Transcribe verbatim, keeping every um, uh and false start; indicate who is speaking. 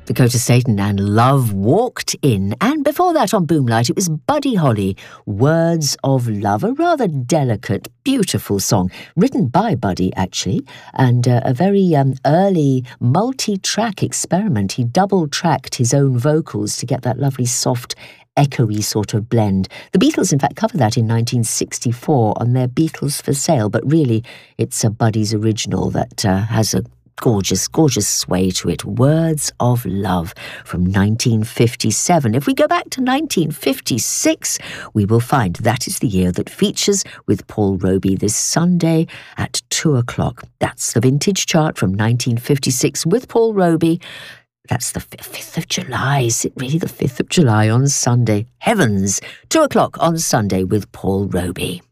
Speaker 1: Dakota Staton and Love Walked In. And before that on Boomlight, it was Buddy Holly, Words of Love, a rather delicate, beautiful song, written by Buddy, actually, and uh, a very um, early multi-track experiment. He double-tracked his own vocals to get that lovely soft, echoey sort of blend. The Beatles, in fact, covered that in nineteen sixty-four on their Beatles for Sale, but really it's a Buddy's original that uh, has a gorgeous, gorgeous sway to it. Words of Love from nineteen fifty-seven. If we go back to nineteen fifty-six, we will find that is the year that features with Paul Roby this Sunday at two o'clock. That's the Vintage Chart from nineteen fifty-six with Paul Roby. That's the fifth of July. Is it really the fifth of July on Sunday? Heavens! two o'clock on Sunday with Paul Roby.